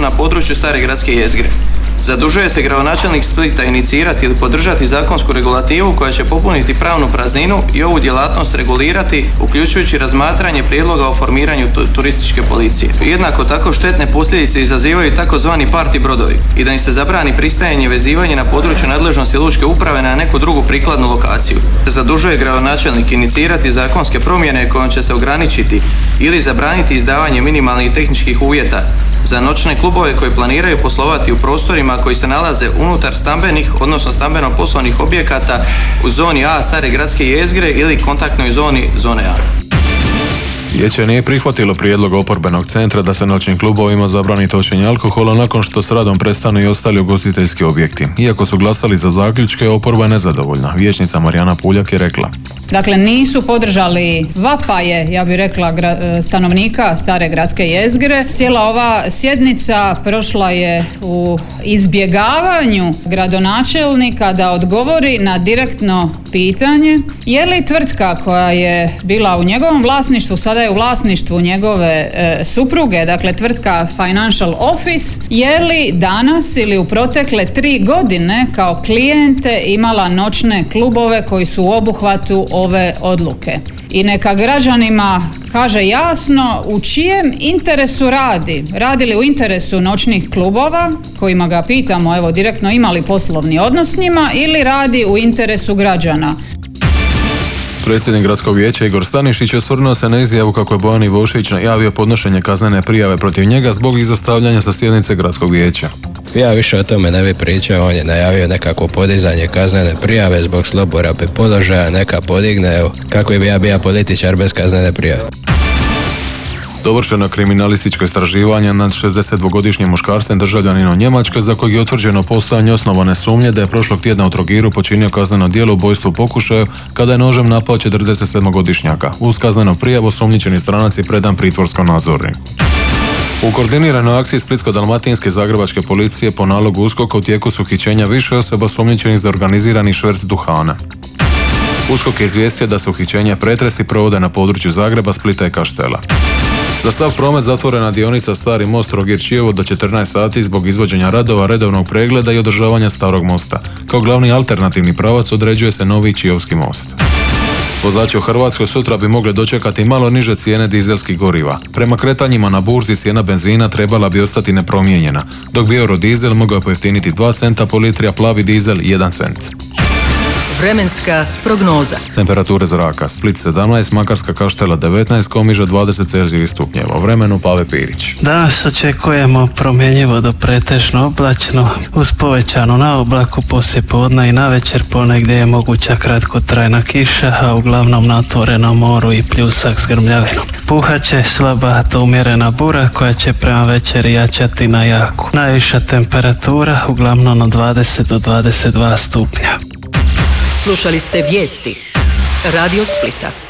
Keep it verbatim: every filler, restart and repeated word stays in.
na području stare gradske jezgre. Zadužuje se gradonačelnik Splita inicirati ili podržati zakonsku regulativu koja će popuniti pravnu prazninu i ovu djelatnost regulirati, uključujući razmatranje prijedloga o formiranju turističke policije. Jednako tako štetne posljedice izazivaju takozvani party brodovi i da im se zabrani pristajanje i vezivanje na području nadležnosti lučke uprave na neku drugu prikladnu lokaciju. Zadužuje gradonačelnik inicirati zakonske promjene kojom će se ograničiti ili zabraniti izdavanje minimalnih tehničkih uvjeta za noćne klubove koji planiraju poslovati u prostorima koji se nalaze unutar stambenih, odnosno stambeno-poslovnih objekata u zoni A stare gradske jezgre ili kontaktnoj zoni zone A. Vijeće nije prihvatilo prijedlog oporbenog centra da se noćnim klubovima zabrani točenje alkohola nakon što s radom prestanu i ostali ugostiteljski objekti. Iako su glasali za zaključke, oporba je nezadovoljna. Vijećnica Marijana Puljak je rekla: Dakle, nisu podržali vapaje, ja bih rekla, stanovnika stare gradske jezgre. Cijela ova sjednica prošla je u izbjegavanju gradonačelnika da odgovori na direktno pitanje je li tvrtka koja je bila u njegovom vlasništvu, sada je u vlasništvu njegove e, supruge, dakle tvrtka Financial Office, je li danas ili u protekle tri godine kao klijente imala noćne klubove koji su u obuhvatu ove odluke. I neka građanima kaže jasno u čijem interesu radi. Radi li u interesu noćnih klubova, kojima ga pitamo evo direktno ima li poslovni odnos s njima, ili radi u interesu građana. Predsjednik gradskog vijeća Igor Stanišić osvrnuo se na izjavu kako je Bojan Ivošević najavio podnošenje kaznene prijave protiv njega zbog izostavljanja sa sjednice gradskog vijeća. Ja više o tome ne bi pričao, on je najavio nekako podizanje kaznene prijave zbog zlouporabe položaja, neka podigne, evo, kako bi ja bio političar bez kaznene prijave. Dovršeno kriminalističko istraživanje nad šezdesetdvogodišnjim muškarcem državljaninom Njemačke za kojeg je utvrđeno postojanje osnovane sumnje da je prošlog tjedna u Trogiru počinio kazneno djelo ubojstvo u pokušaju kada je nožem napao četrdesetsedmogodišnjaka. Uz kaznenu prijavu osumnjičeni stranac je predan pritvorskom nadzorniku. U koordiniranoj akciji Splitsko-dalmatinske i zagrebačke policije po nalogu USKOK-a u tijeku su uhićenja više osoba osumnjičenih za organizirani šverc duhana. USKOK je izvijestio da se uhićenja pretresi provode na području Zagreba, Splita i Kaštela. Za sav promet zatvorena dionica Stari most Trogir-Čiovo do četrnaest sati zbog izvođenja radova, redovnog pregleda i održavanja starog mosta. Kao glavni alternativni pravac određuje se novi Čiovski most. Vozači u Hrvatskoj sutra bi mogli dočekati malo niže cijene dizelskih goriva. Prema kretanjima na burzi cijena benzina trebala bi ostati nepromijenjena, dok bi eurodizel mogao pojeftiniti dva centa po litri, a plavi dizel jedan cent. Vremenska prognoza. Temperature zraka: Split sedamnaest, Makarska, Kaštela devetnaest, Komiža dvadeset Celzijevih stupnjeva. Vremenu Pave Pirić. Danas očekujemo promjenjivo do pretežno oblačno uz povećanu na oblaku poslijepodne i navečer ponegdje je moguća kratkotrajna kiša, a uglavnom na otvorenom moru i pljusak s grmljavinom. Puhaće slaba do umjerena bura koja će prema večeri jačati na jaku. Najviša temperatura uglavnom od dvadeset do dvadeset dva stupnja. Slušali ste vijesti Radio Splita.